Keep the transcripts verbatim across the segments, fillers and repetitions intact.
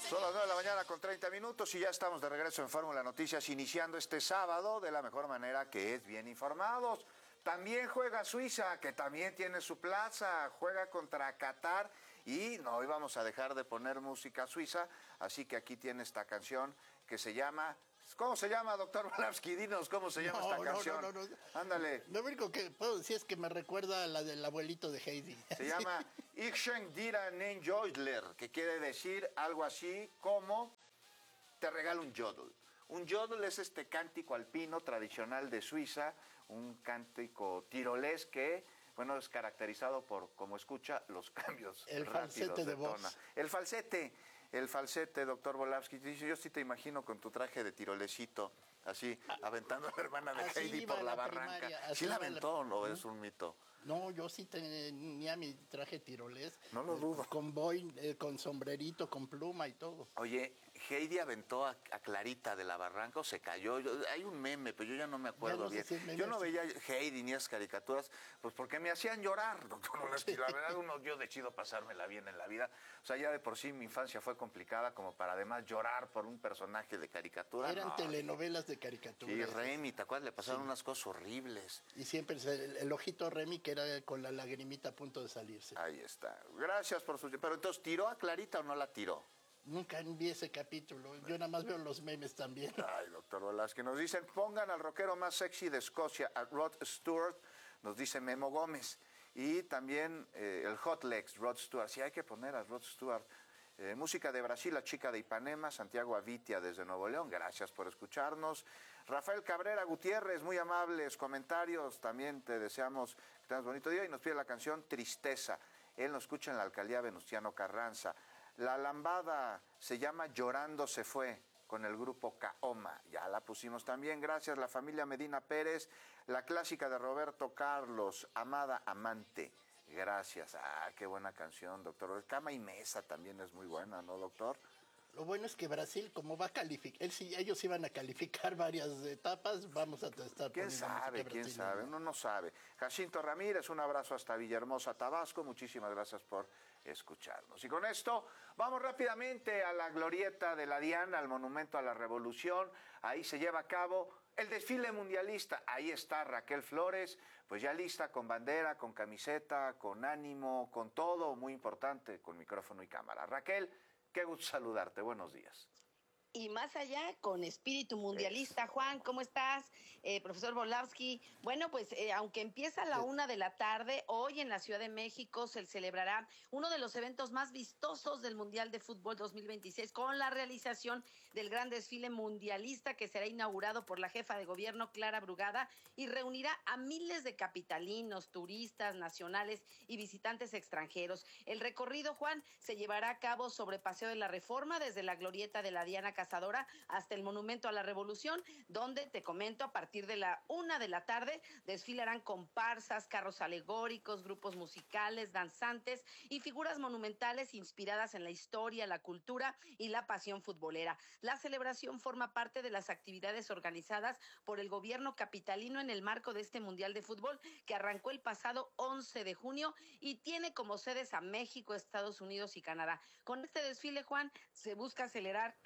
Son las nueve de la mañana con treinta minutos y ya estamos de regreso en Fórmula Noticias, iniciando este sábado de la mejor manera, que es bien informados. También juega Suiza, que también tiene su plaza, juega contra Qatar y no íbamos a dejar de poner música suiza, así que aquí tiene esta canción que se llama... ¿Cómo se llama, doctor Volapsky? Dinos cómo se llama no, esta no, canción. No, no, no. Ándale. Lo único que puedo decir es que me recuerda a la del abuelito de Heidi. Se llama Ich schenk dir einen Jodler, que quiere decir algo así como te regalo un jodl. Un jodl es este cántico alpino tradicional de Suiza, un cántico tirolés que, bueno, es caracterizado por, como escucha, los cambios El rápidos falsete de, de voz. tona. El falsete. El falsete, doctor Volapsky, dice, yo sí te imagino con tu traje de tirolecito, así, aventando a la hermana de Así Heidi por la, la barranca. ¿Sí la aventó la... o es un mito? No, yo sí tenía mi traje tirolés. No lo dudo. Con boy, eh, con sombrerito, con pluma y todo. Oye, Heidi aventó a, a Clarita de la barranca o se cayó. Yo, hay un meme, pero yo ya no me acuerdo ya no bien. Si yo no veía Heidi ni esas caricaturas, pues porque me hacían llorar, doctor Volapsky. La verdad, uno, yo decido pasármela bien en la vida. O sea, ya de por sí mi infancia fue complicada como para además llorar por un personaje de caricatura. Eran no, telenovelas de caricatura. Sí, Remy, ¿te acuerdas? Le pasaron sí. unas cosas horribles. Y siempre el, el ojito Remy que era con la lagrimita a punto de salirse. Ahí está. Gracias por su... Pero entonces, ¿tiró a Clarita o no la tiró? Nunca vi ese capítulo. Yo nada más veo los memes también. Ay, doctor Volapsky. Nos dicen, pongan al rockero más sexy de Escocia, a Rod Stewart, nos dice Memo Gómez. Y también eh, el Hot Legs, Rod Stewart. Sí, hay que poner a Rod Stewart. Eh, música de Brasil, La Chica de Ipanema, Santiago Avitia desde Nuevo León, gracias por escucharnos. Rafael Cabrera Gutiérrez, muy amables comentarios, también te deseamos que tengas bonito día y nos pide la canción Tristeza. Él nos escucha en la alcaldía Venustiano Carranza. La lambada se llama Llorando se fue, con el grupo Kaoma, ya la pusimos también, gracias. La familia Medina Pérez, la clásica de Roberto Carlos, Amada Amante. Gracias. Ah, qué buena canción, doctor. Cama y Mesa también es muy buena, ¿no, doctor? Lo bueno es que Brasil, como va a calificar, él, si ellos iban a calificar varias etapas, vamos a estar ¿Quién sabe? ¿Quién sabe? Uno no sabe. Jacinto Ramírez, un abrazo hasta Villahermosa, Tabasco. Muchísimas gracias por escucharnos. Y con esto, vamos rápidamente a la glorieta de la Diana, al Monumento a la Revolución. Ahí se lleva a cabo el desfile mundialista. Ahí está Raquel Flores, pues ya lista con bandera, con camiseta, con ánimo, con todo, muy importante, con micrófono y cámara. Raquel, qué gusto saludarte, buenos días. Y más allá, con espíritu mundialista. Juan, ¿cómo estás? Eh, profesor Volapsky. Bueno, pues eh, aunque empieza a la una de la tarde, hoy en la Ciudad de México se celebrará uno de los eventos más vistosos del Mundial de Fútbol dos mil veintiséis, con la realización del gran desfile mundialista que será inaugurado por la jefa de gobierno, Clara Brugada, y reunirá a miles de capitalinos, turistas, nacionales y visitantes extranjeros. El recorrido, Juan, se llevará a cabo sobre Paseo de la Reforma, desde la glorieta de la Diana Cazadora hasta el Monumento a la Revolución, donde, te comento, a partir de la una de la tarde desfilarán comparsas, carros alegóricos, grupos musicales, danzantes y figuras monumentales inspiradas en la historia, la cultura y la pasión futbolera. La celebración forma parte de las actividades organizadas por el gobierno capitalino en el marco de este Mundial de Fútbol, que arrancó el pasado once de junio y tiene como sedes a México, Estados Unidos y Canadá. Con este desfile, Juan, se busca acelerar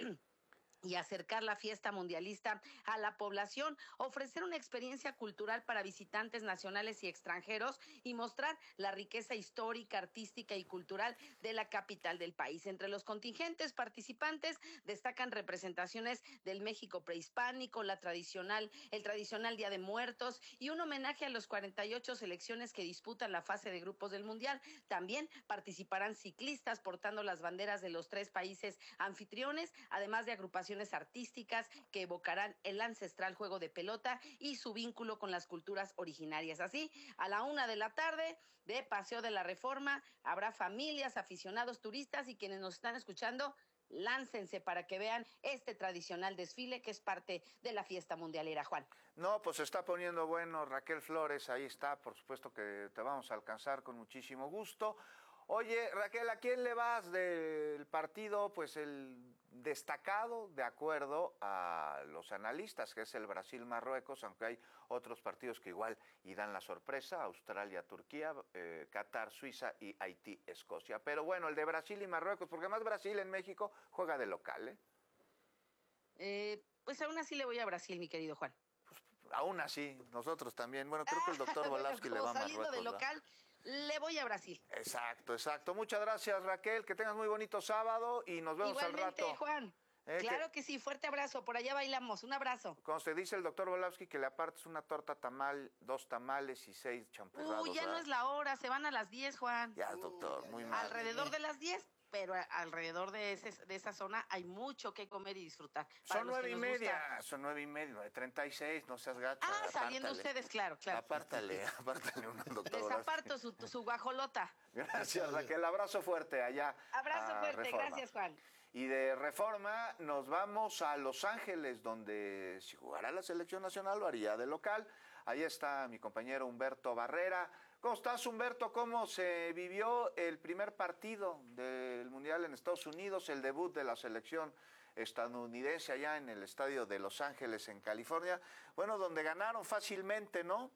y acercar la fiesta mundialista a la población, ofrecer una experiencia cultural para visitantes nacionales y extranjeros y mostrar la riqueza histórica, artística y cultural de la capital del país. Entre los contingentes participantes destacan representaciones del México prehispánico, la tradicional, el tradicional Día de Muertos y un homenaje a los cuarenta y ocho selecciones que disputan la fase de grupos del Mundial. También participarán ciclistas portando las banderas de los tres países anfitriones, además de agrupaciones artísticas que evocarán el ancestral juego de pelota y su vínculo con las culturas originarias. Así, a la una de la tarde de Paseo de la Reforma, habrá familias, aficionados, turistas y quienes nos están escuchando, láncense para que vean este tradicional desfile que es parte de la fiesta mundialera, Juan. No, pues se está poniendo bueno, Raquel Flores, ahí está, por supuesto que te vamos a alcanzar con muchísimo gusto. Oye, Raquel, ¿a quién le vas del partido? Pues el destacado, de acuerdo a los analistas, que es el Brasil-Marruecos, aunque hay otros partidos que igual y dan la sorpresa, Australia-Turquía, eh, Qatar-Suiza y Haití-Escocia. Pero bueno, el de Brasil y Marruecos, porque además Brasil en México juega de local, ¿eh? Eh, pues aún así le voy a Brasil, mi querido Juan. Pues, aún así, nosotros también. Bueno, creo que el doctor Bueno, Volafsky le como va a saliendo Marruecos, de ¿verdad? local, le voy a Brasil. Exacto, exacto. Muchas gracias, Raquel. Que tengas muy bonito sábado y nos vemos Igualmente, al rato. Juan. Eh, Claro que, que sí, fuerte abrazo. Por allá bailamos. Un abrazo. como se dice el doctor Volafsky, que le apartes una torta tamal, dos tamales y seis champurrados. Uy, ya ¿verdad? no es la hora. Se van a las diez, Juan. Ya, doctor, Uy, muy ya, mal. Alrededor de las diez, pero a- alrededor de, ese, de esa zona hay mucho que comer y disfrutar. Para Son los que nueve y nos media, gusta. son nueve y media, nueve treinta y seis, no seas gacha. Ah, saliendo apártale. ustedes, claro, claro. Apártale, apártale un doctor Les Volafsky. aparto su, su guajolota. Gracias, Raquel. Abrazo fuerte allá. Abrazo a fuerte. Reforma. Gracias, Juan. Y de Reforma nos vamos a Los Ángeles, donde si jugara la selección nacional lo haría de local. Ahí está mi compañero Humberto Barrera. ¿Cómo estás, Humberto? ¿Cómo se vivió el primer partido del Mundial en Estados Unidos, el debut de la selección estadounidense allá en el estadio de Los Ángeles, en California? Bueno, donde ganaron fácilmente, ¿no?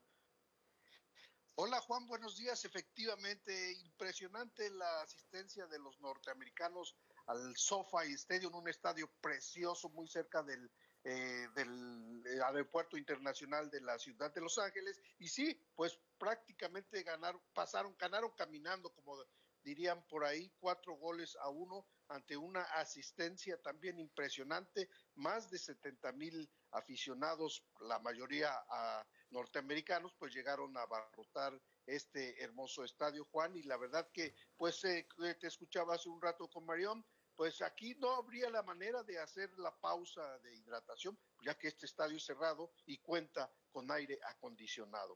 Hola Juan, buenos días. Efectivamente, impresionante la asistencia de los norteamericanos al SoFi Stadium, un estadio precioso muy cerca del, eh, del aeropuerto internacional de la ciudad de Los Ángeles. Y sí, pues prácticamente ganaron, pasaron, ganaron caminando, como dirían por ahí, cuatro goles a uno ante una asistencia también impresionante, más de setenta mil aficionados, la mayoría a norteamericanos, pues llegaron a abarrotar este hermoso estadio, Juan, y la verdad que, pues eh, te escuchaba hace un rato con Marión, pues aquí no habría la manera de hacer la pausa de hidratación, ya que este estadio es cerrado y cuenta con aire acondicionado.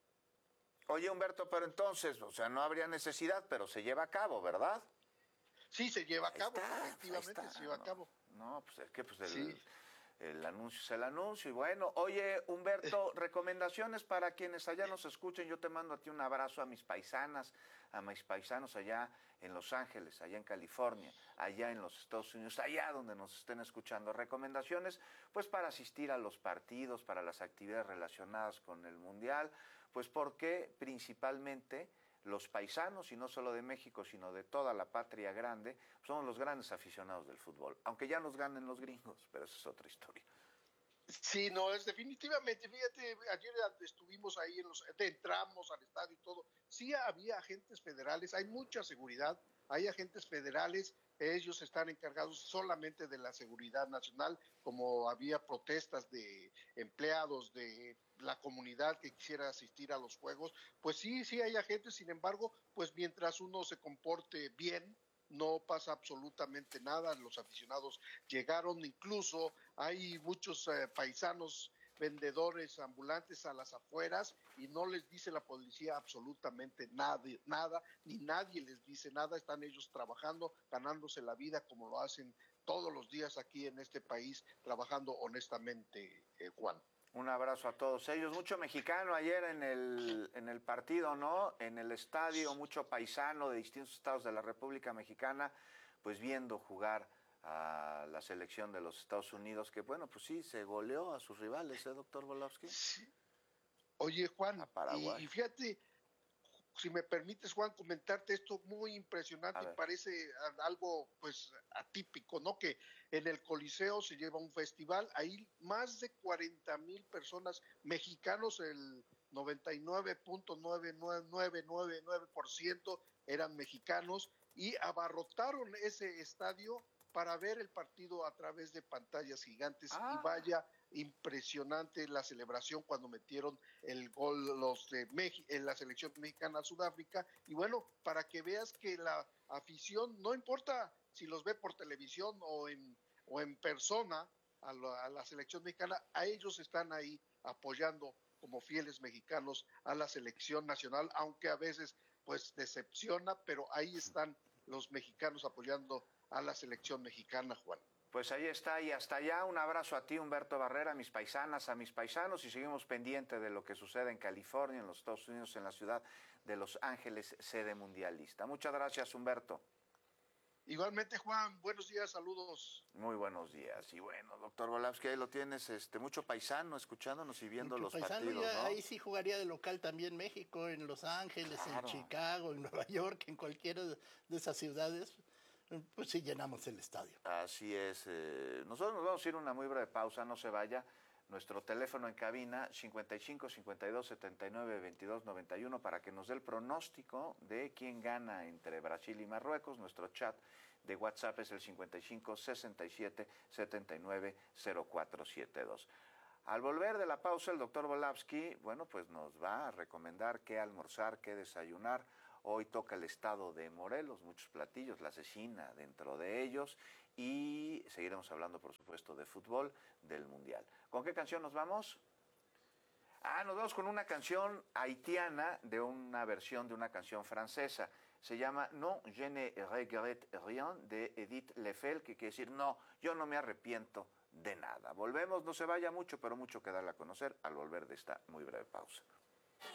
Oye, Humberto, pero entonces, o sea, no habría necesidad, pero se lleva a cabo, ¿verdad? Sí, se lleva a Ahí cabo, está, efectivamente ahí está, se lleva no, a cabo. No, pues es que pues el, Sí. el anuncio es el anuncio. Y bueno, oye, Humberto, recomendaciones para quienes allá nos escuchen. Yo te mando a ti un abrazo a mis paisanas, a mis paisanos allá en Los Ángeles, allá en California, allá en los Estados Unidos, allá donde nos estén escuchando. Recomendaciones, pues para asistir a los partidos, para las actividades relacionadas con el Mundial, pues porque principalmente los paisanos, y no solo de México, sino de toda la patria grande, somos los grandes aficionados del fútbol. Aunque ya nos ganen los gringos, pero esa es otra historia. Sí, no, es definitivamente, fíjate, ayer estuvimos ahí, en los, entramos al estadio y todo, sí había agentes federales, hay mucha seguridad, hay agentes federales, ellos están encargados solamente de la seguridad nacional, como había protestas de empleados de la comunidad que quisiera asistir a los juegos, pues sí, sí hay agentes, sin embargo, pues mientras uno se comporte bien, no pasa absolutamente nada, los aficionados llegaron, incluso hay muchos eh, paisanos vendedores ambulantes a las afueras y no les dice la policía absolutamente nada, nada, ni nadie les dice nada, están ellos trabajando, ganándose la vida como lo hacen todos los días aquí en este país, trabajando honestamente, eh, Juan. Un abrazo a todos ellos. Mucho mexicano ayer en el, en el partido, ¿no? En el estadio, mucho paisano de distintos estados de la República Mexicana, pues viendo jugar a la selección de los Estados Unidos, que bueno, pues sí, se goleó a sus rivales, ¿eh, doctor Volafsky? Sí. Oye, Juan, A Paraguay. y, y fíjate, si me permites, Juan, comentarte esto muy impresionante y parece algo pues atípico, ¿no? Que en el Coliseo se lleva un festival, ahí más de cuarenta mil personas, mexicanos, el noventa y nueve punto nueve nueve nueve nueve nueve por ciento eran mexicanos y abarrotaron ese estadio para ver el partido a través de pantallas gigantes ah. y vaya impresionante la celebración cuando metieron el gol los de México en la selección mexicana a Sudáfrica y bueno, para que veas que la afición no importa si los ve por televisión o en o en persona a la, a la selección mexicana, a ellos están ahí apoyando como fieles mexicanos a la selección nacional, aunque a veces pues decepciona, pero ahí están los mexicanos apoyando a la selección mexicana, Juan. Pues ahí está, y hasta allá un abrazo a ti, Humberto Barrera, a mis paisanas, a mis paisanos, y seguimos pendientes de lo que sucede en California, en los Estados Unidos, en la ciudad de Los Ángeles, sede mundialista. Muchas gracias, Humberto. Igualmente, Juan, buenos días, saludos. Muy buenos días. Y bueno, doctor Volapsky, ahí lo tienes, este, mucho paisano escuchándonos y viendo Mucho los paisano, partidos, ya, ¿no? Ahí sí jugaría de local también México, en Los Ángeles, Claro. en Chicago, en Nueva York, en cualquiera de esas ciudades, pues sí llenamos el estadio. Así es. Eh, nosotros nos vamos a ir a una muy breve pausa, no se vaya. Nuestro teléfono en cabina, cincuenta y cinco, cincuenta y dos, setenta y nueve, veintidós, noventa y uno, para que nos dé el pronóstico de quién gana entre Brasil y Marruecos. Nuestro chat de WhatsApp es el cincuenta y cinco, sesenta y siete, setenta y nueve, cero cuatro siete dos. Al volver de la pausa, el doctor Volapsky, bueno, pues nos va a recomendar qué almorzar, qué desayunar. Hoy toca el estado de Morelos, muchos platillos, la cecina dentro de ellos, y seguiremos hablando, por supuesto, de fútbol, del Mundial. ¿Con qué canción nos vamos? Ah, nos vamos con una canción haitiana de una versión de una canción francesa. Se llama Non, je ne regrette rien, de Edith Lefel, que quiere decir, no, yo no me arrepiento de nada. Volvemos, no se vaya mucho, pero mucho que darle a conocer al volver de esta muy breve pausa.